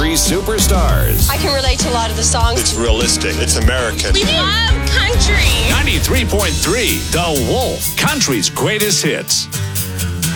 country superstars. I can relate to a lot of the songs. It's realistic. It's American. We love country. 93.3 The Wolf, country's greatest hits.